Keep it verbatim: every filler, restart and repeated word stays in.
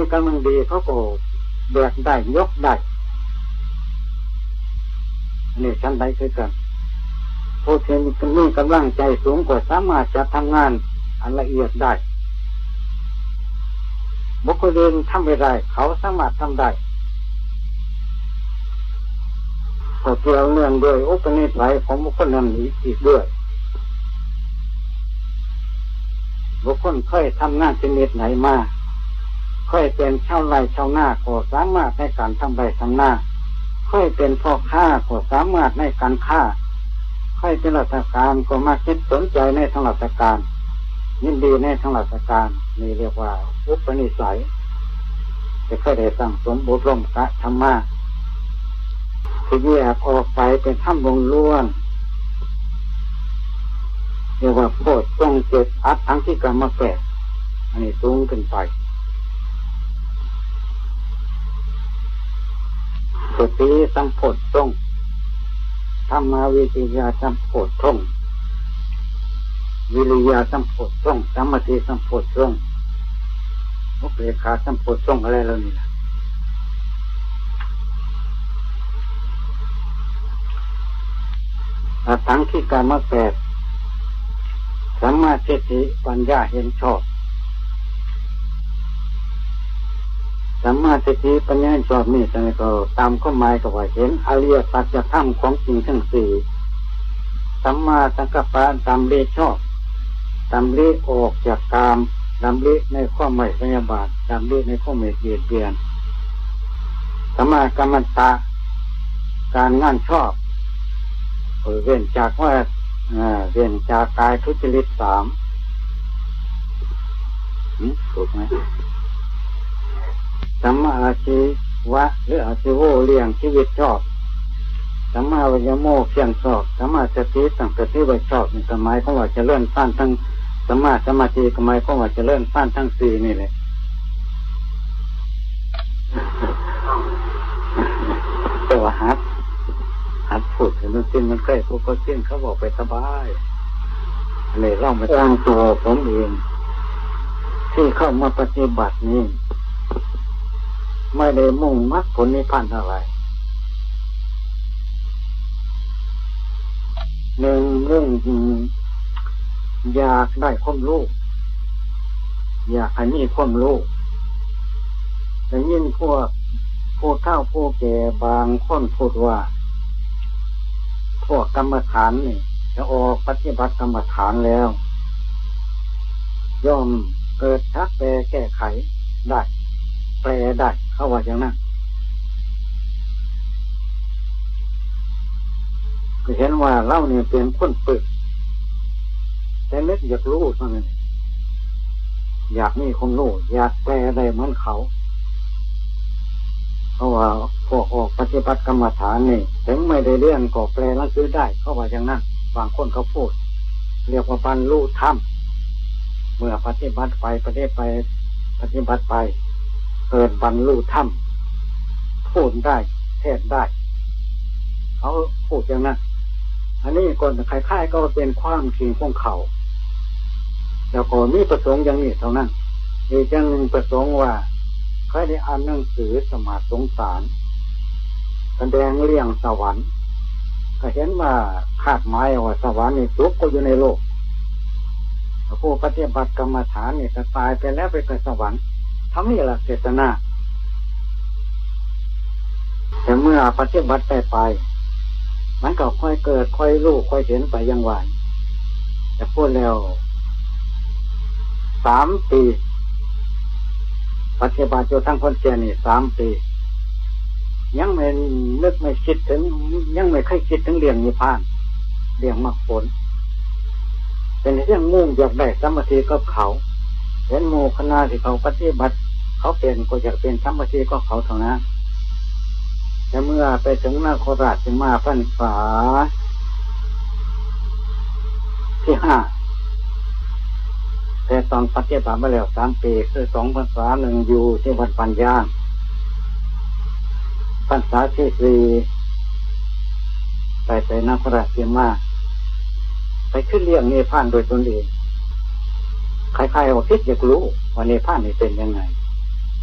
มีกำลังดีเขาก็แบกได้ยกได้นี่ชั้นใดคือกันผู้ที่มีกำลังใจสูงกว่าสามารถจะทำงานอันละเอียดได้บุคคลอื่นทำไม่ได้เขาสามารถทำได้ก็เกี่ยวเนื่องด้วยอุปนิสัยของบุคคลนั้นอีกด้วยบุคคลเคยทำงานชนิดไหนมาเคยเป็นชาวไร่ชาวนาก็สามารถในการทำไร่ทำนาเคยเป็นพ่อค้าก็สามารถในการค้าเคยเป็นราชการก็มาคิดสนใจในทางราชการยินดีในทางราชการนี่เรียกว่าอุปนิสัยจะเคยได้ตั้งสมบูรณ์ร่มกะธรรมะที่แยกออกไปเป็นถ้ำวงล้วนเรียกว่าโพธิต้องเจ็ดอัดทั้งที่กรรมแปดอันนี้สูงขึ้นไปสติสัมโพธิต้องธรรมวิจยาสัมโพธิต้องวิริยะสัมโพธิต้องสมาธิสัมโพธิต้องอุเบกขาสัมโพธิต้องอะไรแล้วนี่ล่ะอัตถังคิกามแปดสัมมาทิฏฐิปัญญาเห็นชอบสัมมาทิฏฐิปัญญาเห็นชอบนี่แต่ก็ตามข้อหมายก็ว่าเห็นอริยสัจธรรมของจริงทั้งสี่สัมมาสังกัปปะดำริชอบดำริออกจากกามดำริในข้อไม่พยาบาทดำริในข้อไม่เบียดเบียนสัมมากัมมันตะการงานชอบเว้นจากว่าเว้นจากกายทุจริตสามถูกไหมสัมมาอาชีวะหรืออาชีโวเลี้ยงชีวิตชอบสัมมาวิญญาโมเพียงชอบสัมมาสติตั้งสติไว้ชอบนี่ก็หมายความว่าจะเลื่อนสั้นทั้งสัมมาสมาธิก็หมายความว่าจะเลื่อนสั้นทั้งสี่นี่แหละตัวฮัทฮัทพูดถึงสิ่งมันใกล้พวกก็สิ่งเขาบอกไปสบายเลยเล่ามาตั้งตัวผมเองที่เข้ามาปฏิบัตินี้ไม่ได้มุ่งมรรคผลนิพพานอะไรหนึ่งเรื่องอยากได้ความรู้อยากให้มีความรู้แต่ยิ่งพวกผู้เฒ่าผู้แก่บางคนพูดว่าพวกกรรมฐานนี่จะออกปฏิบัติกรรมฐานแล้วย่อมเกิดชักแปลแก้ไขได้แปลได้เขาว่าอย่างนั้นก็เห็นว่าเล่าเนี่ยเป็นคนปึกแต่เล็กอยากรู้เท่านั้นอยากมีความรู้อยากแปลได้เหมือนเขาเพราะว่าพวกออกปฏิบัติกรรมฐานนี่ถึงไม่ได้เรียนก็แปลหนังสือได้เขาว่าอย่างนั้นบางคนเขาพูดเรียกว่าบรรลุธรรมเมื่อปฏิบัติไปปฏิบัติไปปฏิบัติไปเกิดบรรลุธรรมพูดได้เทศได้เขาพูดอย่างนั้นอันนี้คนคล้ายๆก็เป็นความจริงของเขาแล้วก็มีประสงค์อย่างนี้เท่านั้นอีกอย่างหนึ่งประสงค์ว่าเคยได้อ่านหนังสือสมาสงสารแสดงเรื่องสวรรค์ก็เห็นว่าคาดหมายว่าสวรรค์นี่สุขก็อยู่ในโลกผู้ปฏิบัติกรรมฐานนี่จะตายไปแล้วไปเกิดสวรรค์ทำนี่แหละเจตนาแต่เมื่อปฏิบัติไปไปมันก็ค่อยเกิดค่อยรู้ค่อยเห็นไปอย่างหวานแต่พูดแล้วสามปีปฏิบัติจนทั้งคนเสียนี่สามปียังไม่นึกไม่คิดถึงยังไม่เคยคิดถึงเรื่องนิพพานเรื่องมรรคผลเป็นเรื่องมุ่งอยากได้สมาธิกับเขาเห็นโมคณะที่เขาปฏิบัติเขาเป็นก็อยากเป็นสมาธิก็เขาเท่านั้นแต่เมื่อไปถึงนครราชสีมาพรรษาที่ห้าแต่ตอนปฏิบัติมาแล้วสามปีคือสองพรรษาหนึ่งอยู่ที่วัดปัญญาพรรษาที่สี่ไปไปนครราชสีมาไปขึ้นเรื่องนิพพานโดยตนเองใครๆว่าคิดอยากรู้ว่านิพพานนี่เป็นยังไง